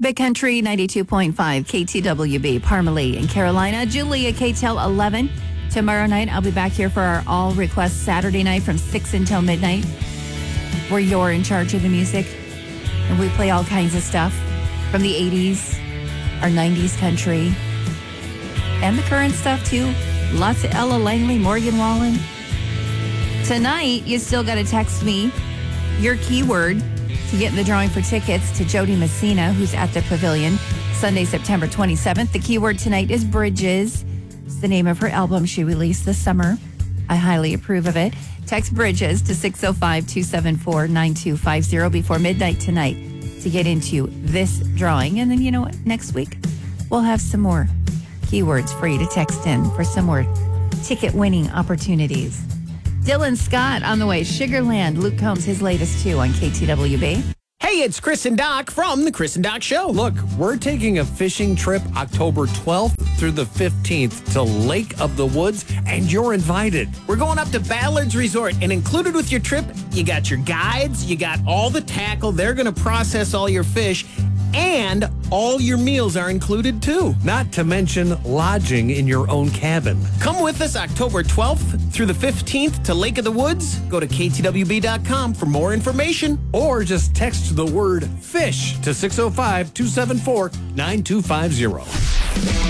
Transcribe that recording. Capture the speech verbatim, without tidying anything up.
Big Country ninety-two point five, K T W B, Parmalee in Carolina. Julia, K T L eleven. Tomorrow night, I'll be back here for our all requests Saturday night from six until midnight, where you're in charge of the music. And we play all kinds of stuff from the eighties, our nineties country, and the current stuff too. Lots of Ella Langley, Morgan Wallen. Tonight, you still got to text me your keyword to get in the drawing for tickets to Jody Messina, who's at the Pavilion Sunday, September twenty-seventh. The keyword tonight is Bridges. It's the name of her album she released this summer. I highly approve of it. Text Bridges to six oh five, two seven four, nine two five zero before midnight tonight to get into this drawing. And then, you know what? Next week, we'll have some more keywords for you to text in for some more ticket winning opportunities. Dylan Scott on the way. Sugarland. Luke Combs, his latest two on K T W B. Hey, it's Chris and Doc from The Chris and Doc Show. Look, we're taking a fishing trip October twelfth through the fifteenth to Lake of the Woods, and you're invited. We're going up to Ballard's Resort, and included with your trip, you got your guides, you got all the tackle. They're going to process all your fish, and all your meals are included too. Not to mention lodging in your own cabin. Come with us October twelfth through the fifteenth to Lake of the Woods. Go to K T W B dot com for more information. Or just text the word FISH to six oh five, two seven four, nine two five zero.